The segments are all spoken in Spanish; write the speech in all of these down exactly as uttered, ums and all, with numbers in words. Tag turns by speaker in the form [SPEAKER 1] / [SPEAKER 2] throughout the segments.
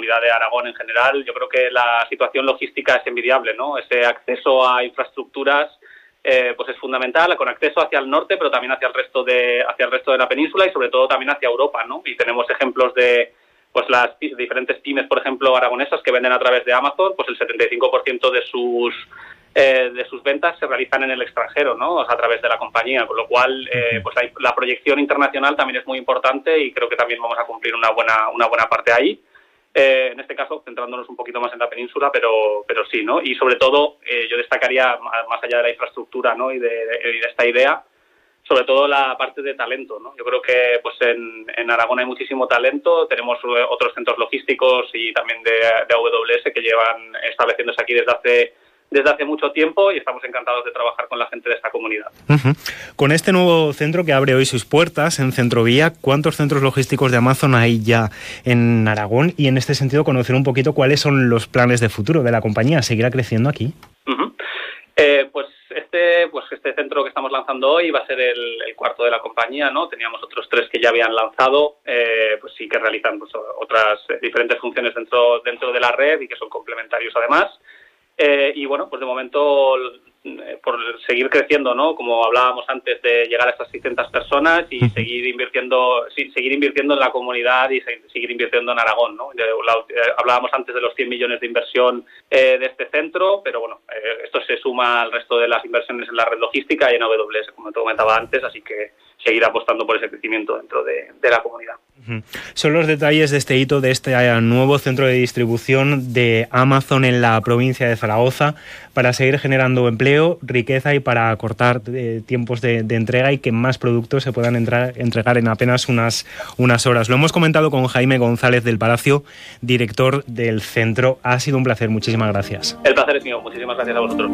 [SPEAKER 1] comunidad de Aragón en general. Yo creo que la situación logística es envidiable, ¿no? Ese acceso a infraestructuras eh, pues es fundamental, con acceso hacia el norte, pero también hacia el resto de hacia el resto de la península y sobre todo también hacia Europa, ¿no? Y tenemos ejemplos de pues las diferentes pymes, por ejemplo, aragonesas que venden a través de Amazon, pues el setenta y cinco por ciento de sus Eh, de sus ventas se realizan en el extranjero, ¿no? O sea, a través de la compañía, con lo cual eh, pues hay, la proyección internacional también es muy importante y creo que también vamos a cumplir una buena una buena parte ahí. Eh, en este caso, centrándonos un poquito más en la península, pero pero sí, ¿no? Y sobre todo, eh, yo destacaría, más allá de la infraestructura, ¿no? y de, de, de esta idea, sobre todo la parte de talento, ¿no? Yo creo que pues en, en Aragón hay muchísimo talento, tenemos otros centros logísticos y también de, de A W S que llevan estableciéndose aquí desde hace desde hace mucho tiempo y estamos encantados de trabajar con la gente de esta comunidad.
[SPEAKER 2] Uh-huh. Con este nuevo centro que abre hoy sus puertas en Centrovía, ¿cuántos centros logísticos de Amazon hay ya en Aragón? Y en este sentido conocer un poquito cuáles son los planes de futuro de la compañía. ¿Seguirá creciendo aquí?
[SPEAKER 1] Uh-huh. Eh, pues este pues este centro que estamos lanzando hoy va a ser el, el cuarto de la compañía, ¿no? Teníamos otros tres que ya habían lanzado, eh, pues sí que realizan pues, otras eh, diferentes funciones dentro dentro de la red y que son complementarios además. Eh, y bueno, pues de momento, eh, por seguir creciendo, ¿no? Como hablábamos antes de llegar a estas seiscientas personas y seguir invirtiendo, sí, seguir invirtiendo en la comunidad y se, seguir invirtiendo en Aragón, ¿no? La, eh, hablábamos antes de los cien millones de inversión eh, de este centro, pero bueno, eh, esto se suma al resto de las inversiones en la red logística y en A W S, como te comentaba antes, así que seguir apostando por ese crecimiento dentro de, de la comunidad.
[SPEAKER 2] Son los detalles de este hito, de este nuevo centro de distribución de Amazon en la provincia de Zaragoza, para seguir generando empleo, riqueza y para acortar eh, tiempos de, de entrega y que más productos se puedan entrar, entregar en apenas unas, unas horas. Lo hemos comentado con Jaime González del Palacio, director del centro. Ha sido un placer, muchísimas gracias.
[SPEAKER 1] El placer es mío, muchísimas gracias a vosotros.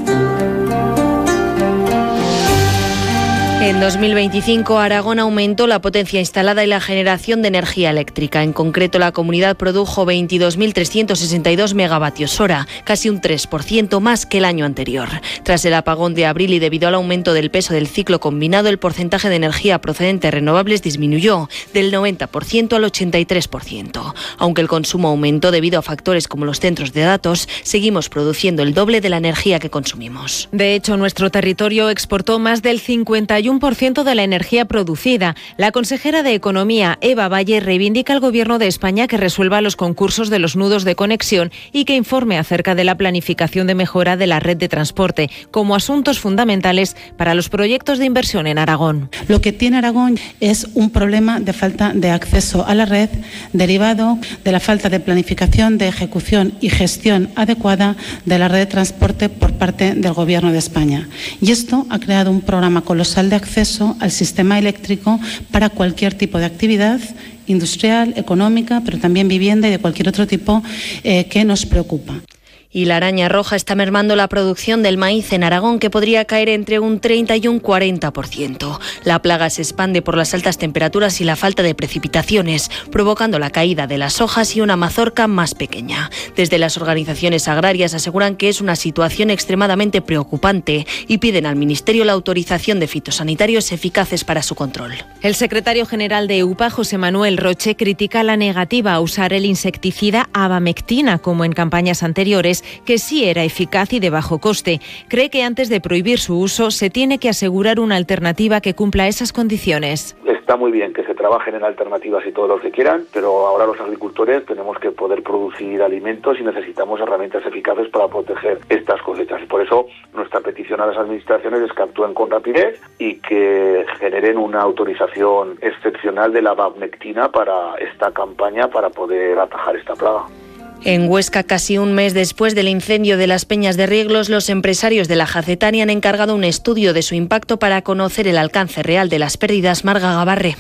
[SPEAKER 3] En dos mil veinticinco, Aragón aumentó la potencia instalada y la generación de energía eléctrica. En concreto, la comunidad produjo veintidós mil trescientos sesenta y dos megavatios hora, casi un tres por ciento más que el año anterior. Tras el apagón de abril y debido al aumento del peso del ciclo combinado, el porcentaje de energía procedente de renovables disminuyó del noventa por ciento al ochenta y tres por ciento. Aunque el consumo aumentó debido a factores como los centros de datos, seguimos produciendo el doble de la energía que consumimos.
[SPEAKER 4] De hecho, nuestro territorio exportó más del cincuenta y uno por ciento de la energía producida. La consejera de Economía, Eva Valle, reivindica al Gobierno de España que resuelva los concursos de los nudos de conexión y que informe acerca de la planificación de mejora de la red de transporte como asuntos fundamentales para los proyectos de inversión en Aragón.
[SPEAKER 5] Lo que tiene Aragón es un problema de falta de acceso a la red derivado de la falta de planificación, de ejecución y gestión adecuada de la red de transporte por parte del Gobierno de España. Y esto ha creado un programa colosal de acceso al sistema eléctrico para cualquier tipo de actividad industrial, económica, pero también vivienda y de cualquier otro tipo eh, que nos preocupa.
[SPEAKER 3] Y la araña roja está mermando la producción del maíz en Aragón, que podría caer entre un treinta y un cuarenta por ciento. La plaga se expande por las altas temperaturas y la falta de precipitaciones, provocando la caída de las hojas y una mazorca más pequeña. Desde las organizaciones agrarias aseguran que es una situación extremadamente preocupante y piden al Ministerio la autorización de fitosanitarios eficaces para su control.
[SPEAKER 4] El secretario general de EUPA, José Manuel Roche, critica la negativa a usar el insecticida abamectina como en campañas anteriores, que sí era eficaz y de bajo coste. Cree que antes de prohibir su uso se tiene que asegurar una alternativa que cumpla esas condiciones.
[SPEAKER 6] Está muy bien que se trabajen en alternativas y todo lo que quieran, pero ahora los agricultores tenemos que poder producir alimentos y necesitamos herramientas eficaces para proteger estas cosechas. Y por eso nuestra petición a las administraciones es que actúen con rapidez y que generen una autorización excepcional de la abamectina para esta campaña para poder atajar esta plaga.
[SPEAKER 3] En Huesca, casi un mes después del incendio de las Peñas de Rieglos, los empresarios de la Jacetania han encargado un estudio de su impacto para conocer el alcance real de las pérdidas. Marga Gabarre.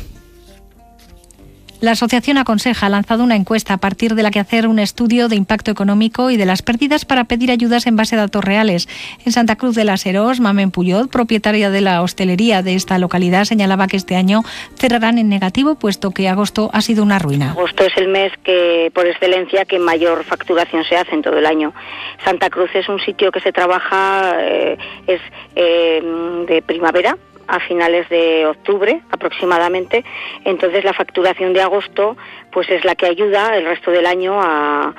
[SPEAKER 7] La asociación Aconseja ha lanzado una encuesta a partir de la que hacer un estudio de impacto económico y de las pérdidas para pedir ayudas en base a datos reales. En Santa Cruz de las Herós, Mamen Puyol, propietaria de la hostelería de esta localidad, señalaba que este año cerrarán en negativo, puesto que agosto ha sido una ruina.
[SPEAKER 8] Agosto es el mes que, por excelencia, que mayor facturación se hace en todo el año. Santa Cruz es un sitio que se trabaja, eh, es eh, de primavera a finales de octubre aproximadamente, entonces la facturación de agosto pues es la que ayuda el resto del año a,